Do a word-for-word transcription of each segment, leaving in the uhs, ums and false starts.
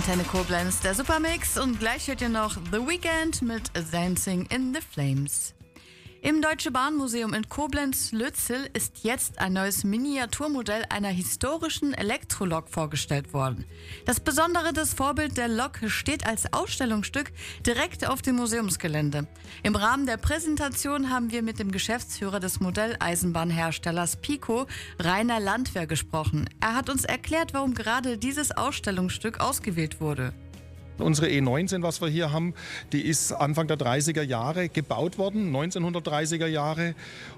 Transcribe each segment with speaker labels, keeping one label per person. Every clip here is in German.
Speaker 1: Antenne Koblenz, der Supermix, und gleich hört ihr noch The Weeknd mit Dancing in the Flames. Im Deutsche Bahnmuseum in Koblenz-Lützel ist jetzt ein neues Miniaturmodell einer historischen Elektrolok vorgestellt worden. Das Besondere, das Vorbild der Lok steht als Ausstellungsstück direkt auf dem Museumsgelände. Im Rahmen der Präsentation haben wir mit dem Geschäftsführer des Modelleisenbahnherstellers Pico, Rainer Landwehr, gesprochen. Er hat uns erklärt, warum gerade dieses Ausstellungsstück ausgewählt wurde.
Speaker 2: Unsere E neunzehn, was wir hier haben, die ist Anfang der dreißiger Jahre gebaut worden, neunzehnhundertdreißiger Jahre.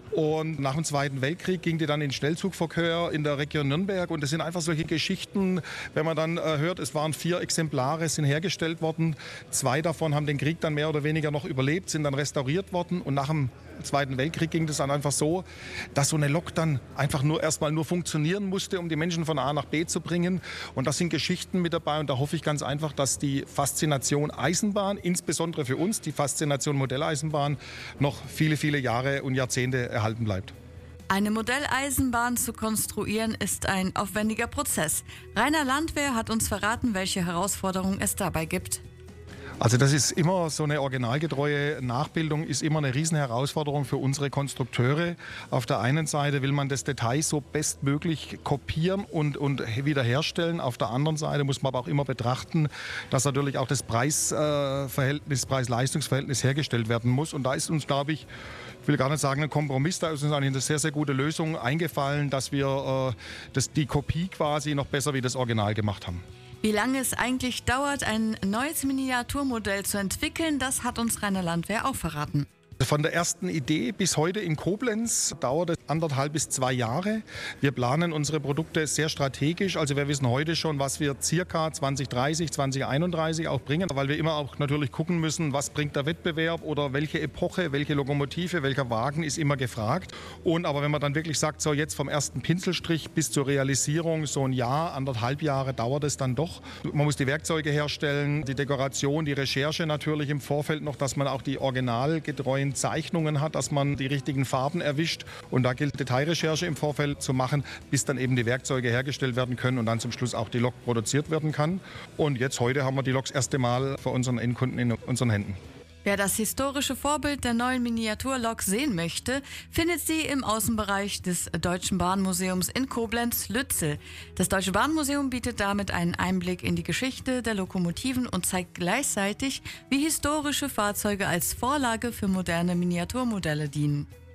Speaker 2: Und nach dem Zweiten Weltkrieg ging die dann in Schnellzugverkehr in der Region Nürnberg. Und das sind einfach solche Geschichten, wenn man dann äh, hört, es waren vier Exemplare, sind hergestellt worden. Zwei davon haben den Krieg dann mehr oder weniger noch überlebt, sind dann restauriert worden. Und nach dem Zweiten Weltkrieg ging das dann einfach so, dass so eine Lok dann einfach nur erstmal nur funktionieren musste, um die Menschen von A nach B zu bringen. Und das sind Geschichten mit dabei. Und da hoffe ich ganz einfach, dass die Faszination Eisenbahn, insbesondere für uns, die Faszination Modelleisenbahn, noch viele, viele Jahre und Jahrzehnte erhalten bleibt.
Speaker 1: Eine Modelleisenbahn zu konstruieren ist ein aufwendiger Prozess. Rainer Landwehr hat uns verraten, welche Herausforderungen es dabei gibt.
Speaker 2: Also das ist immer so eine originalgetreue Nachbildung, ist immer eine riesen Herausforderung für unsere Konstrukteure. Auf der einen Seite will man das Detail so bestmöglich kopieren und, und wiederherstellen. Auf der anderen Seite muss man aber auch immer betrachten, dass natürlich auch das Preisverhältnis, Preis-Leistungs-Verhältnis hergestellt werden muss. Und da ist uns, glaube ich, ich will gar nicht sagen ein Kompromiss, da ist uns eigentlich eine sehr, sehr gute Lösung eingefallen, dass wir äh, das, die Kopie quasi noch besser wie das Original gemacht haben.
Speaker 1: Wie lange es eigentlich dauert, ein neues Miniaturmodell zu entwickeln, das hat uns Rainer Landwehr auch verraten.
Speaker 2: Von der ersten Idee bis heute in Koblenz dauert es anderthalb bis zwei Jahre. Wir planen unsere Produkte sehr strategisch. Also wir wissen heute schon, was wir circa zwanzig dreißig, zwanzig einunddreißig auch bringen, weil wir immer auch natürlich gucken müssen, was bringt der Wettbewerb oder welche Epoche, welche Lokomotive, welcher Wagen ist immer gefragt. Und aber wenn man dann wirklich sagt, so jetzt vom ersten Pinselstrich bis zur Realisierung, so ein Jahr, anderthalb Jahre dauert es dann doch. Man muss die Werkzeuge herstellen, die Dekoration, die Recherche natürlich im Vorfeld noch, dass man auch die originalgetreuen Zeichnungen hat, dass man die richtigen Farben erwischt. Und da gilt Detailrecherche im Vorfeld zu machen, bis dann eben die Werkzeuge hergestellt werden können und dann zum Schluss auch die Lok produziert werden kann. Und jetzt heute haben wir die Lok das erste Mal für unseren Endkunden in unseren Händen.
Speaker 1: Wer das historische Vorbild der neuen Miniaturlok sehen möchte, findet sie im Außenbereich des Deutschen Bahnmuseums in Koblenz-Lützel. Das Deutsche Bahnmuseum bietet damit einen Einblick in die Geschichte der Lokomotiven und zeigt gleichzeitig, wie historische Fahrzeuge als Vorlage für moderne Miniaturmodelle dienen.